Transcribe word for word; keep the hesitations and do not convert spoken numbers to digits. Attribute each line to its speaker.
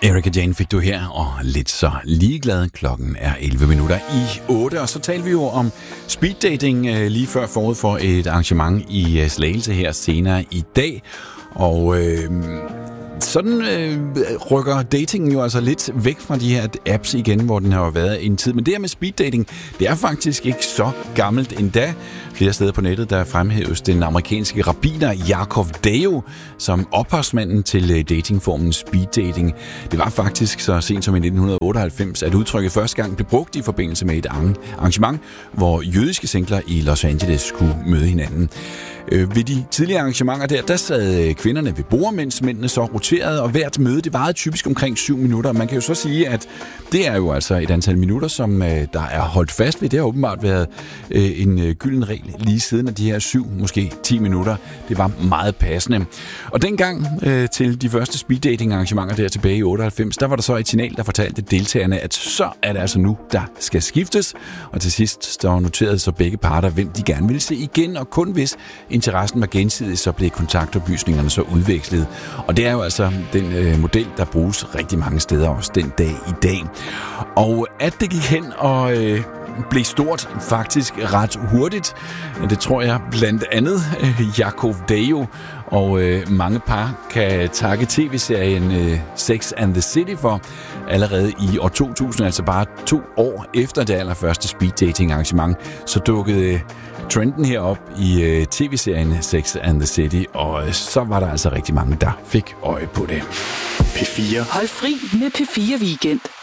Speaker 1: Erika Jane fik du her, og lidt så ligeglad. Klokken er elleve minutter i otte, og så talte vi jo om speeddating øh, lige før forud for et arrangement i øh, Slagelse her senere i dag. Og øh, sådan øh, rykker datingen jo altså lidt væk fra de her apps igen, hvor den har jo været en tid. Men det her med speeddating, det er faktisk ikke så gammelt endda. Flere steder på nettet, der fremhæves den amerikanske rabbiner Jacob Deo som ophavsmanden til datingformen speeddating. Det var faktisk så sent som i nitten otteoghalvfems, at udtrykket første gang blev brugt i forbindelse med et arrangement, hvor jødiske singler i Los Angeles skulle møde hinanden. Ved de tidligere arrangementer der, der sad kvinderne ved bord, mens mændene så roterede, og hvert møde, det varede typisk omkring syv minutter. Man kan jo så sige, at det er jo altså et antal minutter, som der er holdt fast ved. Det har åbenbart været en gylden regel lige siden, af de her syv, måske ti minutter. Det var meget passende. Og dengang øh, til de første speeddating-arrangementer der tilbage i otteoghalvfems, der var der så et signal, der fortalte deltagerne, at så er det altså nu, der skal skiftes. Og til sidst, der noterede så begge parter, hvem de gerne ville se igen, og kun hvis interessen var gensidig, så blev kontaktoplysningerne så udvekslet. Og det er jo altså den øh, model, der bruges rigtig mange steder også den dag i dag. Og at det gik hen og øh, blev stort faktisk ret hurtigt, det tror jeg blandt andet øh, Jacob Deo og øh, mange par kan takke tv-serien øh, Sex and the City for. Allerede i år to tusind, altså bare to år efter det allerførste speeddating-arrangement, så dukkede øh, trenden her op i øh, tv-serien Sex and the City, og øh, så var der altså rigtig mange, der fik øje på det.
Speaker 2: P fire.
Speaker 3: Hold fri med P fire Weekend.